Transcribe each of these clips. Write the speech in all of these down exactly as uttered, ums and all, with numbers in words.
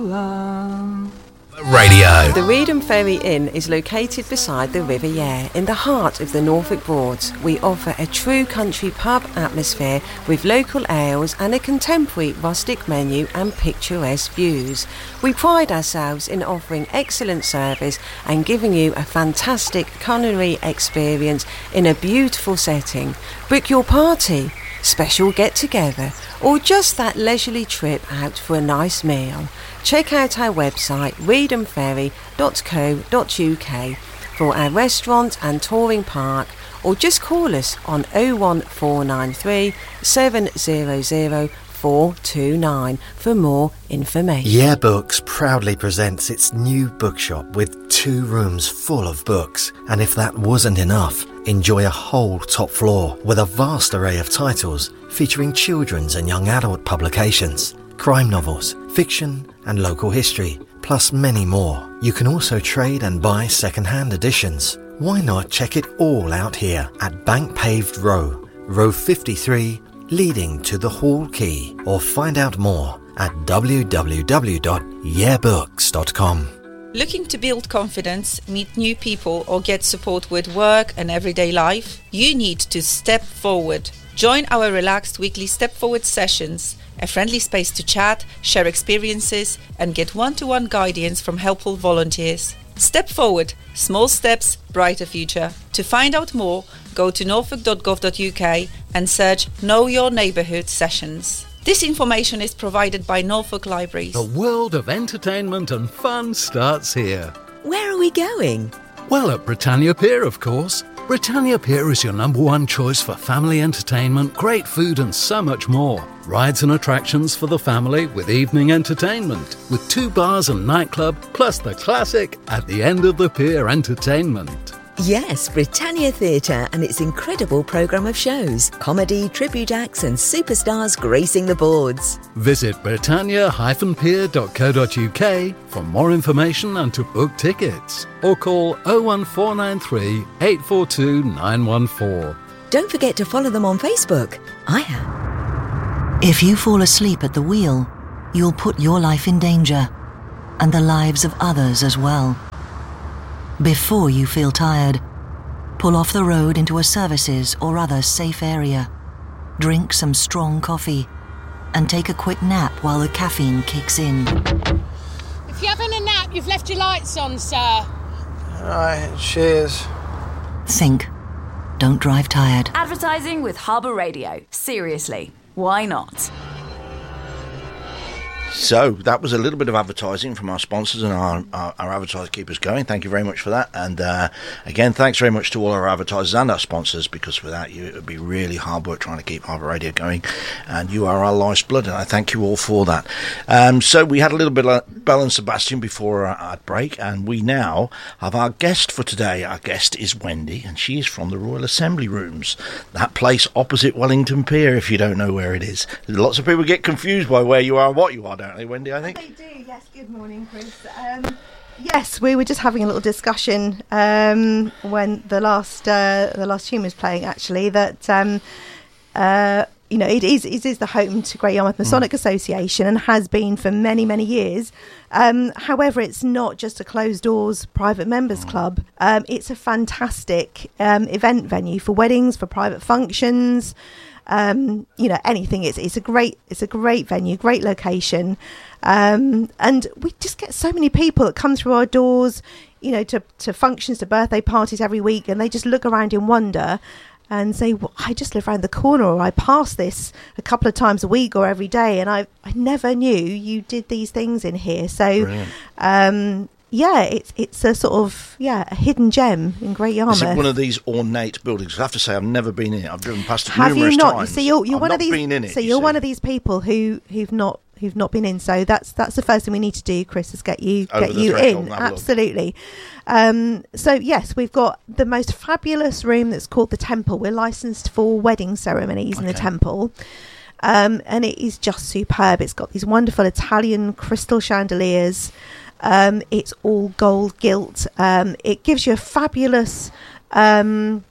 Radio. The Reedham Ferry Inn is located beside the River Yare in the heart of the Norfolk Broads. We offer a true country pub atmosphere with local ales and a contemporary rustic menu and picturesque views. We pride ourselves in offering excellent service and giving you a fantastic culinary experience in a beautiful setting. Book your party, special get-together, or just that leisurely trip out for a nice meal. Check out our website reedham ferry dot co dot uk for our restaurant and touring park, or just call us on oh one four nine three, seven zero zero, four two nine for more information. Yeah Books proudly presents its new bookshop with two rooms full of books. And if that wasn't enough, enjoy a whole top floor with a vast array of titles featuring children's and young adult publications, crime novels, fiction and local history, plus many more. You can also trade and buy second-hand editions. Why not check it all out here at Bank Paved Row, row fifty-three, leading to the Hall Quay, or find out more at w w w dot yeah books dot com. Looking to build confidence, meet new people or get support with work and everyday life? You need to step forward. Join our relaxed weekly Step Forward sessions, a friendly space to chat, share experiences and get one-to-one guidance from helpful volunteers. Step Forward, small steps, brighter future. To find out more, go to norfolk dot gov dot uk and search Know Your Neighbourhood sessions. This information is provided by Norfolk Libraries. The world of entertainment and fun starts here. Where are we going? Well, at Britannia Pier, of course. Britannia Pier is your number one choice for family entertainment, great food and so much more. Rides and attractions for the family with evening entertainment, with two bars and nightclub, plus the classic At the End of the Pier entertainment. Yes, Britannia Theatre and its incredible programme of shows, comedy, tribute acts and superstars gracing the boards. Visit britannia dash pier dot co dot uk for more information and to book tickets, or call oh one four nine three, eight four two, nine one four. Don't forget to follow them on Facebook. I have. If you fall asleep at the wheel, you'll put your life in danger, and the lives of others as well. Before you feel tired, pull off the road into a services or other safe area. Drink some strong coffee and take a quick nap while the caffeine kicks in. If you're having a nap, you've left your lights on, sir. All right, cheers. Think. Don't drive tired. Advertising with Harbour Radio. Seriously, why not? So that was a little bit of advertising from our sponsors and our, our, our advertiser keepers going. Thank you very much for that. And uh, again, thanks very much to all our advertisers and our sponsors, because without you, it would be really hard work trying to keep Harbour Radio going. And you are our life's blood, and I thank you all for that. Um, so we had a little bit of Belle and Sebastian before our, our break, and we now have our guest for today. Our guest is Wendy, and she is from the Royal Assembly Rooms, that place opposite Wellington Pier, if you don't know where it is. Lots of people get confused by where you are and what you are, don't they, Wendy, I think? They do, yes. Good morning, Chris. Um, yes, we were just having a little discussion um, when the last uh, the last tune was playing, actually, that um, uh, you know, it is it is the home to Great Yarmouth Masonic mm. Association and has been for many, many years. Um, however, it's not just a closed-doors private members mm. club. Um, it's a fantastic um, event venue for weddings, for private functions, Um, you know, anything. It's it's a great it's a great venue, great location, um, and we just get so many people that come through our doors, you know, to to functions, to birthday parties every week, and they just look around in wonder and say, well, I just live around the corner, or I pass this a couple of times a week or every day, and I I never knew you did these things in here. So, um, yeah, it's it's a sort of yeah a hidden gem in Great Yarmouth. Is it one of these ornate buildings? I have to say, I've never been in it. I've driven past it have numerous you not? times. So you're you're I've one not of these. Been in it, so you you're see. one of these people who who've not who've not been in. So that's that's the first thing we need to do, Chris, is get you Over get the you threshold in. and have a look. Absolutely. Um, so yes, we've got the most fabulous room that's called the Temple. We're licensed for wedding ceremonies in the Okay. Temple. Um, and it is just superb. It's got these wonderful Italian crystal chandeliers. Um, it's all gold gilt. Um, it gives you a fabulous um,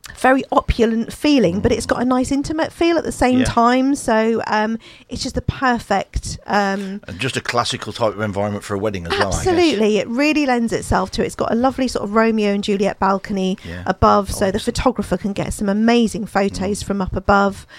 very opulent feeling, but it's got a nice intimate feel at the same Yeah. time. So um, it's just the perfect. Um, And just a classical type of environment for a wedding as well, I guess. absolutely, it really lends itself to it. It's got a lovely sort of Romeo and Juliet balcony Yeah, above, so the photographer can get some amazing photos from up above,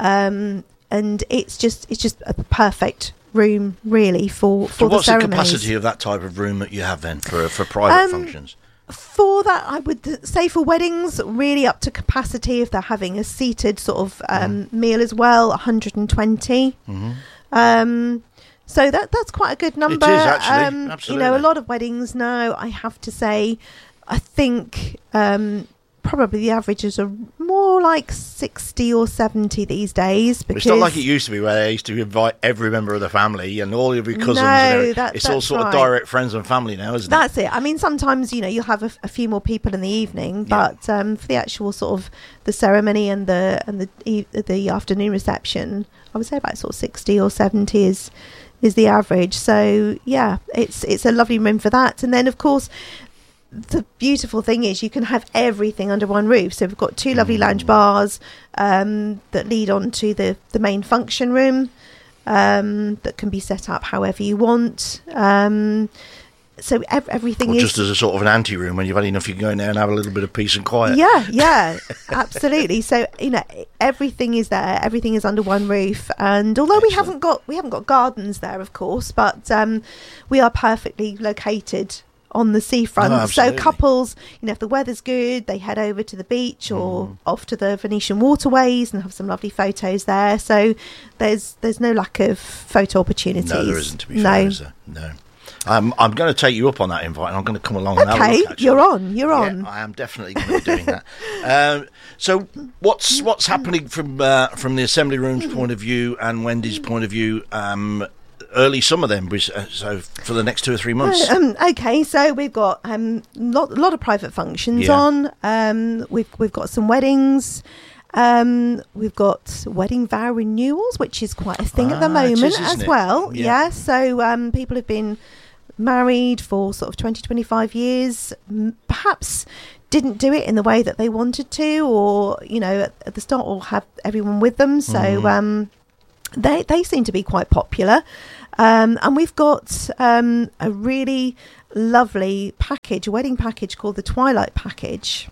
um, and it's just it's just a perfect room really for for So the what's the ceremonies. capacity of that type of room that you have then for for private Um, functions? For that, I would say for weddings, really up to capacity. If they're having a seated sort of um, meal as well, one hundred twenty. Mhm. Um, so that that's quite a good number. It is, actually. Um, you know, Absolutely. a lot of weddings now, I have to say, I think um, probably the averages are more like sixty or seventy these days. Because It's not like it used to be, where they used to invite every member of the family and all of your cousins. No, and everything. that- it's all that's sort of right. direct friends and family now, isn't That's it. I mean, sometimes, you know, you'll have a, a few more people in the evening, but um, for the actual sort of the ceremony and the and the e- the afternoon reception, I would say about sort of sixty or seventy is is the average. So yeah, it's it's a lovely room for that. And then of course, the beautiful thing is you can have everything under one roof. So we've got two lovely lounge bars um, that lead on to the the main function room. Um, that can be set up however you want. Um, so ev- everything Or is just as a sort of an ante-room, when you've had enough, you can go in there and have a little bit of peace and quiet. yeah, yeah, absolutely. So you know, everything is there. Everything is under one roof. And although we haven't got we haven't got gardens there, of course, but um, we are perfectly located on the seafront. Oh, so absolutely. couples, you know, if the weather's good, they head over to the beach or Mm. off to the Venetian waterways and have some lovely photos there. So there's there's no lack of photo opportunities. No, there isn't, to be no. fair, is there? No. Um, I'm going to take you up on that invite, and I'm going to come along and have a Okay, look, actually. you're on. You're Yeah, on. I am definitely going to be doing that. Um, so, what's what's happening from uh, from the assembly room's point of view and Wendy's point of view? Um, early summer, then, which, uh, so for the next two or three months. Uh, um, okay, so we've got a um, lot, lot of private functions Yeah. on. Um, we've we've got some weddings. Um, we've got wedding vow renewals, which is quite a thing at the Ah, it moment is, isn't as it? well. Yeah. Yeah. So um, people have been married for sort of twenty, twenty-five years. M- perhaps didn't do it in the way that they wanted to, or you know, at, at the start, or have everyone with them. So Mhm. um, they they seem to be quite popular. Um, and we've got um, a really lovely package, a wedding package called the Twilight Package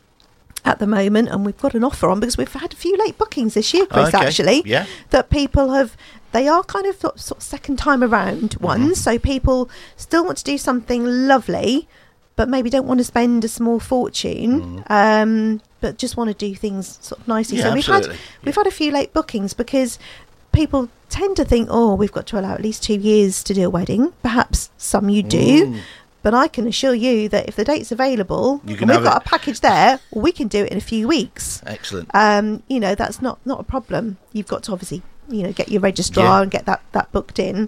at the moment, and we've got an offer on because we've had a few late bookings this year, Chris, Okay, actually, yeah. that people have, they are kind of sort, sort of second time around ones, so people still want to do something lovely, but maybe don't want to spend a small fortune, um, but just want to do things sort of nicely. Yeah, so we've had absolutely. we've had a few late bookings because people tend to think, oh, we've got to allow at least two years to do a wedding. Perhaps some you do, Mm. but I can assure you that if the date's available, You and can we've have got it. a package there, we can do it in a few weeks. Excellent. Um, you know, that's not, not a problem. You've got to obviously, you know, get your registrar Yeah. and get that, that booked in.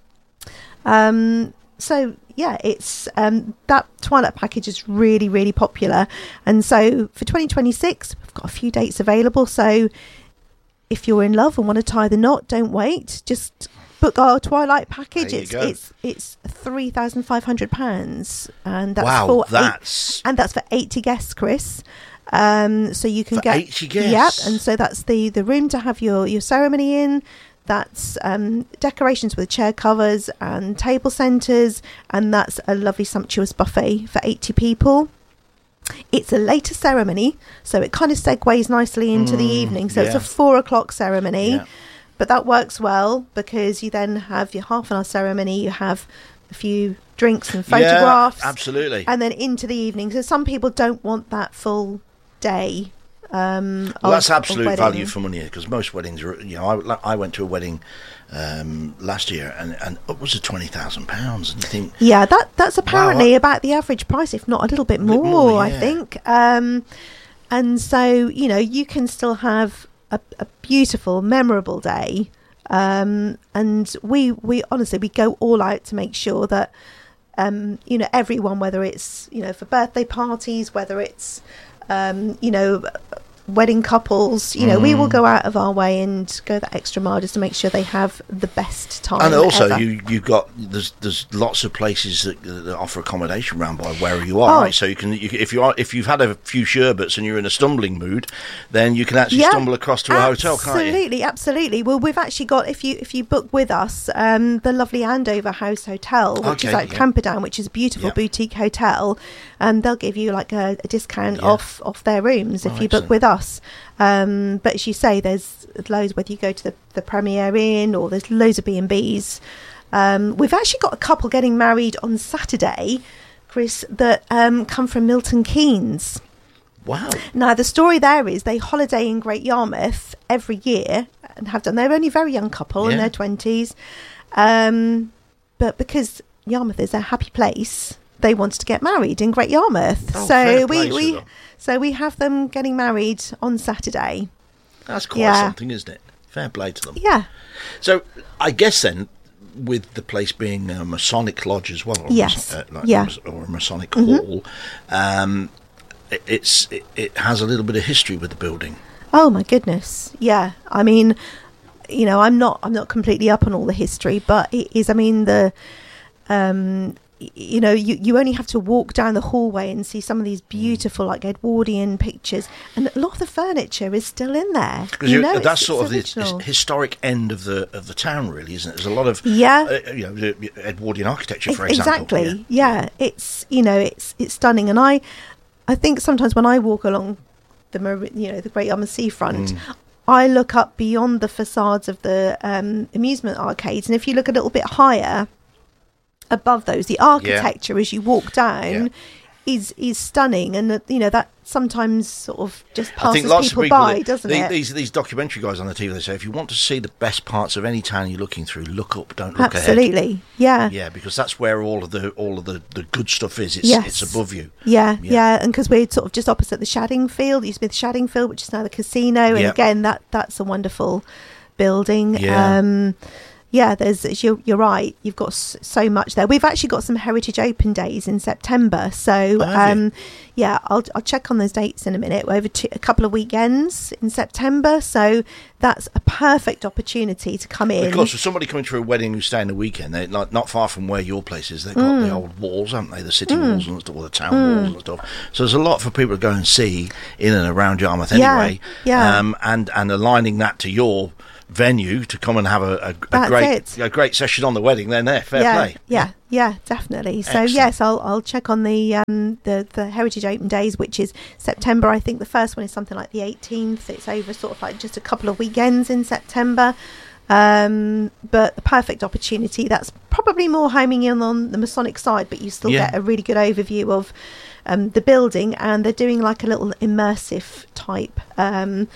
Um, so yeah, it's um, that Twilight package is really, really popular. And so for twenty twenty-six, we've got a few dates available. So if you're in love and want to tie the knot, don't wait. Just book our Twilight package. There you It's go. it's it's three thousand five hundred pounds, and that's Wow, for that's- eight, and that's for eighty guests, Chris. Um, so you can For get eighty guests? Yeah, and so that's the the room to have your your ceremony in. That's um, decorations with chair covers and table centres, and that's a lovely sumptuous buffet for eighty people. It's a later ceremony, so it kind of segues nicely into the Mm, evening. So it's yeah. a four o'clock ceremony, Yeah. but that works well because you then have your half an hour ceremony, you have a few drinks and photographs. Yeah, absolutely. And then into the evening. So some people don't want that full day. Um, Well, of- that's of absolute wedding. value for money, because most weddings are, you know, I, I went to a wedding um, last year and, and it was a twenty thousand pounds, and you think, Yeah, that that's apparently Wow. about the average price, if not a little bit more, bit more, I yeah. think. Um, and so, you know, you can still have a, a beautiful, memorable day. Um, and we, we honestly, we go all out to make sure that, um, you know, everyone, whether it's, you know, for birthday parties, whether it's, um, you know, wedding couples, you know, mm. we will go out of our way and go that extra mile just to make sure they have the best time. And also, ever. you you've got there's there's lots of places that, that offer accommodation around by wherever you are, oh. right? So you can you, if you are if you've had a few sherbets and you're in a stumbling mood, then you can actually yeah, stumble across to a hotel, can't you? Absolutely, absolutely. Well, we've actually got if you if you book with us, um, the lovely Andover House Hotel, which okay, is at yeah. Camperdown, which is a beautiful yeah. boutique hotel, and they'll give you like a, a discount yeah. off off their rooms oh, if you excellent. book with us. Um, but as you say, there's loads whether you go to the, the Premier Inn or there's loads of B and B's. Um, we've actually got a couple getting married on Saturday, Chris, that um, come from Milton Keynes. Wow. Now, the story there is they holiday in Great Yarmouth every year and have done. They're only a very young couple yeah. in their twenties. Um, but because Yarmouth is their happy place, they wanted to get married in Great Yarmouth. Oh, so we, we so we have them getting married on Saturday. That's quite yeah. something, isn't it? Fair play to them. Yeah. So I guess then, with the place being a Masonic lodge as well, or yes, a, uh, like yeah. a, or a Masonic mm-hmm. hall, um, it, it's it, it has a little bit of history with the building. Oh my goodness, yeah. I mean, you know, I'm not I'm not completely up on all the history, but it is. I mean, the um, you know, you, you only have to walk down the hallway and see some of these beautiful, like Edwardian pictures, and a lot of the furniture is still in there. Because you know, that's it's, sort it's of the his, historic end of the of the town, really, isn't it? There's a lot of yeah, uh, you know, Edwardian architecture, for example. Exactly, yeah. yeah. It's you know, it's it's stunning, and I I think sometimes when I walk along the you know the Great Yarmouth seafront. Mm. I look up beyond the facades of the um, amusement arcades, and if you look a little bit higher above those, the architecture yeah. as you walk down yeah. is is stunning, and uh, you know that sometimes sort of just passes I think lots people, of people by, that, doesn't the, it? These these documentary guys on the T V, they say if you want to see the best parts of any town you're looking through, look up, don't look Absolutely. ahead. Absolutely, yeah, yeah, because that's where all of the all of the, the good stuff is. It's yes. it's above you. Yeah, yeah, yeah. and because we're sort of just opposite the Shaddingfield, it used to be the Shaddingfield, which is now the casino, and yep. again that that's a wonderful building. Yeah. Um, Yeah, there's you're, you're right. You've got so much there. We've actually got some Heritage Open Days in September. So, oh, um, yeah, I'll I'll check on those dates in a minute. We're over two, a couple of weekends in September, so that's a perfect opportunity to come in. Of course, for somebody coming through a wedding who's staying the weekend, they're not, not far from where your place is. They've got mm. the old walls, haven't they? The city mm. walls and stuff, or the town mm. walls and stuff. So there's a lot for people to go and see in and around Yarmouth anyway. Yeah, yeah. Um, and and aligning that to your venue to come and have a, a, a great it. a great session on the wedding, then there, fair yeah, play. Yeah, yeah, definitely. So Excellent. yes, I'll I'll check on the um the, the Heritage Open Days, which is September. I think the first one is something like the eighteenth. It's over sort of like just a couple of weekends in September. Um, but the perfect opportunity. That's probably more homing in on the Masonic side, but you still yeah. get a really good overview of um, the building, and they're doing like a little immersive type um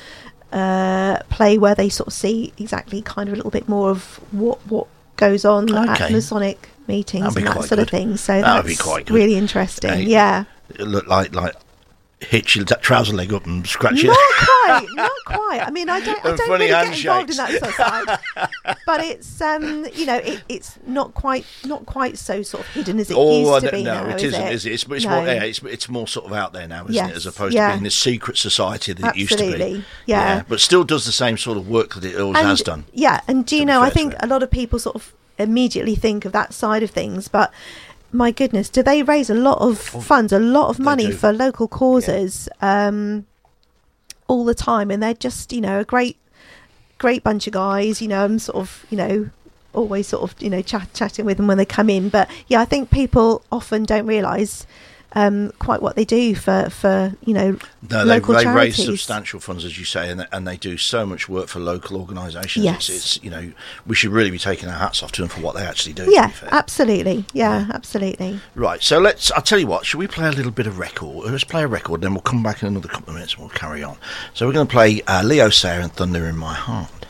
uh play where they sort of see exactly kind of a little bit more of what what goes on okay. at Masonic meetings and that sort good. of thing. So that that's would be quite good. Really interesting. Uh, yeah. It looked like like hitch your trouser leg up and scratch it. Not quite, not quite. I mean, I don't, I don't really get involved in that sort of side. But it's, um, you know, it, it's not quite, not quite so sort of hidden as it oh, used to no, be no, now, it is isn't, it? is it? It's, it's no. more, yeah, it's, it's more sort of out there now, isn't yes, it? As opposed yeah. to being the secret society that Absolutely. it used to be. Yeah. yeah. But still does the same sort of work that it always and, has done. Yeah, and do you know, I think a lot of people sort of immediately think of that side of things, but my goodness, do they raise a lot of funds, a lot of money for local causes yeah. um, all the time, and they're just, you know, a great, great bunch of guys. You know, I'm sort of, you know, always sort of, you know, chat, chatting with them when they come in. But yeah, I think people often don't realise um, quite what they do for, for you know, no, local they, they charities. raise substantial funds, as you say, and, and they do so much work for local organisations. Yes. It's, it's, you know, we should really be taking our hats off to them for what they actually do. Yeah, absolutely. Yeah, yeah, absolutely. Right, so let's, I'll tell you what, should we play a little bit of record? Let's play a record, then we'll come back in another couple of minutes and we'll carry on. So we're going to play uh, Leo Sayer and Thunder in My Heart.